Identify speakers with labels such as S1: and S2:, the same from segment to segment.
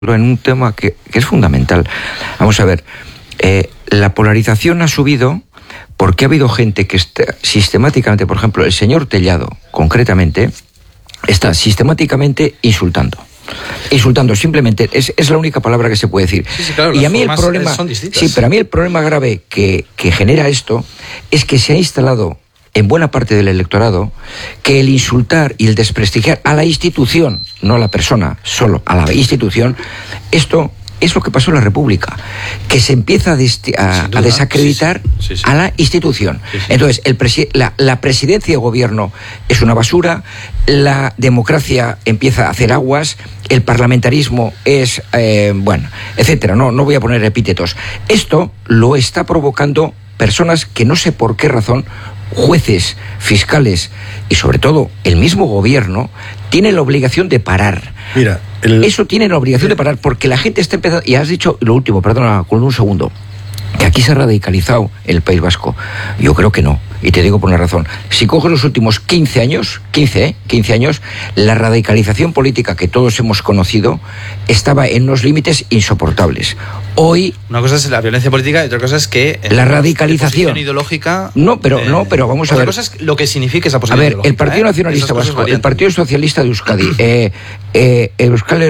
S1: en un tema que es fundamental. Vamos a ver, la polarización ha subido porque ha habido gente que está sistemáticamente, por ejemplo, el señor Tellado, concretamente, está sistemáticamente insultando, simplemente, es la única palabra que se puede decir.
S2: Sí, claro,
S1: y a mí el problema, pero a mí el problema grave que genera esto es que se ha instalado en buena parte del electorado que el insultar y el desprestigiar a la institución, no a la persona, solo a la institución, esto es lo que pasó en la República, que se empieza a desacreditar a la institución. Entonces, la presidencia de gobierno es una basura, la democracia empieza a hacer aguas, el parlamentarismo es, etcétera. No voy a poner epítetos. Esto lo está provocando personas que no sé por qué razón, jueces, fiscales y sobre todo el mismo gobierno tienen la obligación de parar.
S3: Mira,
S1: eso tiene la obligación de parar porque la gente está empezando, y has dicho lo último, perdona, con un segundo, que aquí se ha radicalizado el País Vasco. Yo creo que no, y te digo por una razón. Si coges los últimos 15 años, la radicalización política que todos hemos conocido estaba en unos límites insoportables. Hoy...
S2: Una cosa es la violencia política y otra cosa es que...
S1: La radicalización
S2: ideológica...
S1: No, pero vamos a ver...
S2: Otra cosa es lo que significa esa posición ideológica.
S1: El Partido Nacionalista Vasco, el Partido Socialista de Euskadi, Euskal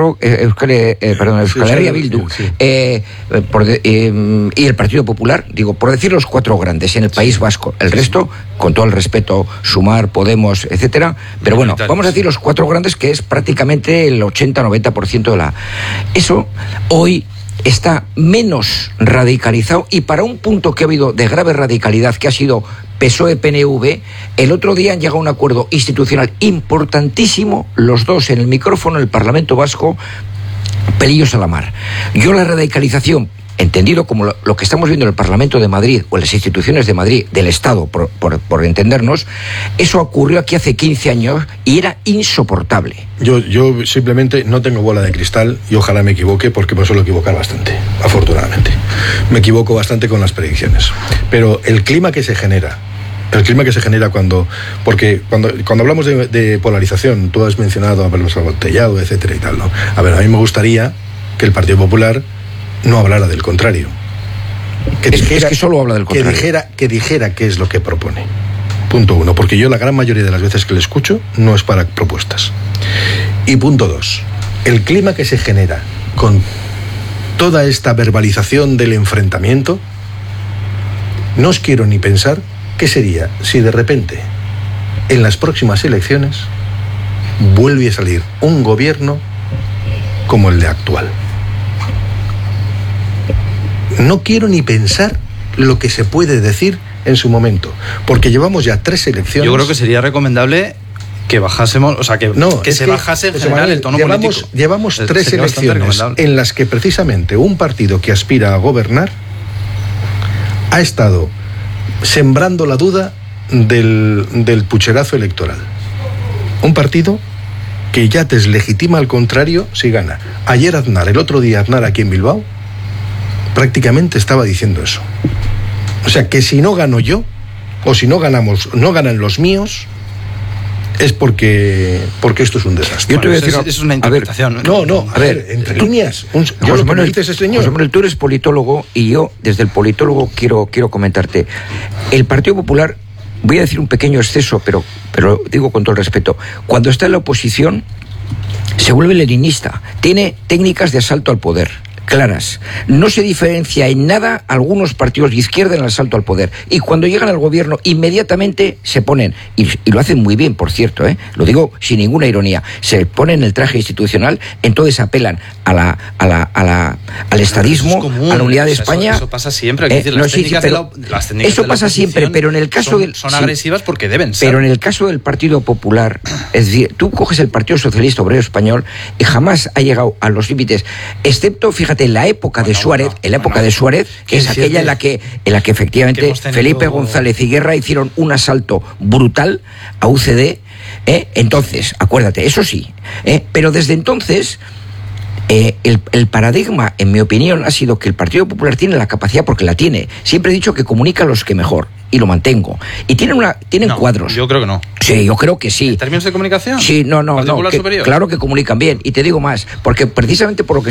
S1: Herria Bildu, y el Partido Popular, digo, por decir los cuatro grandes en el País Vasco, el resto, con todo el respeto, Sumar, Podemos, etcétera, pero bueno, vamos a decir los cuatro grandes, que es prácticamente el 80-90% de la... Eso, hoy está menos radicalizado, y para un punto que ha habido de grave radicalidad, que ha sido PSOE-PNV, el otro día han llegado a un acuerdo institucional importantísimo, los dos en el micrófono del Parlamento Vasco, pelillos a la mar. Yo la radicalización, entendido como lo que estamos viendo en el Parlamento de Madrid o en las instituciones de Madrid, del Estado, por entendernos, eso ocurrió aquí hace 15 años y era insoportable.
S3: Yo simplemente no tengo bola de cristal y ojalá me equivoque, porque me suelo equivocar bastante, afortunadamente. Me equivoco bastante con las predicciones. Pero el clima que se genera porque cuando hablamos de polarización, tú has mencionado a Tellado, etcétera y tal, ¿no? A ver, a mí me gustaría que el Partido Popular no hablara del contrario.
S1: Es que solo habla del contrario.
S3: Que dijera qué es lo que propone. Punto uno, porque yo la gran mayoría de las veces que le escucho no es para propuestas. Y punto dos, el clima que se genera con toda esta verbalización del enfrentamiento, no os quiero ni pensar qué sería si de repente en las próximas elecciones vuelve a salir un gobierno como el de actual. No quiero ni pensar lo que se puede decir en su momento, porque llevamos ya 3 elecciones.
S2: Yo creo que sería recomendable que bajásemos, o sea, que se bajase en general el tono político.
S3: Llevamos 3 elecciones en las que precisamente un partido que aspira a gobernar ha estado sembrando la duda del pucherazo electoral. Un partido que ya deslegitima al contrario si gana. Ayer Aznar, el otro día Aznar aquí en Bilbao, prácticamente estaba diciendo eso. O sea, que si no gano yo, o si no ganan los míos, es porque esto es un desastre.
S2: Yo te voy a decir, es una interpretación.
S3: A ver, entre líneas. José
S1: Manuel, tú eres politólogo y yo, desde el politólogo, quiero comentarte. El Partido Popular, voy a decir un pequeño exceso, pero digo con todo el respeto, cuando está en la oposición se vuelve leninista, tiene técnicas de asalto al poder claras, no se diferencia en nada algunos partidos de izquierda en el asalto al poder, y cuando llegan al gobierno inmediatamente se ponen, y lo hacen muy bien, por cierto, lo digo sin ninguna ironía, se ponen el traje institucional, entonces apelan al estadismo, a la unidad de España.
S2: Eso pasa siempre,
S1: eso pasa siempre, pero en el caso
S2: son agresivas porque deben ser.
S1: Pero en el caso del Partido Popular, es decir, tú coges el Partido Socialista Obrero Español y jamás ha llegado a los límites, excepto, fíjate, en la época de Suárez, que es aquella en la que efectivamente Felipe González y Guerra hicieron un asalto brutal a UCD, entonces, acuérdate, eso sí, pero desde entonces El paradigma, en mi opinión, ha sido que el Partido Popular tiene la capacidad, porque la tiene. Siempre he dicho que comunica a los que mejor, y lo mantengo. Y tienen cuadros.
S2: Yo creo que no.
S1: Sí, yo creo que sí.
S2: ¿En términos de comunicación?
S1: Sí, no. Claro que comunican bien. Y te digo más, porque precisamente por lo que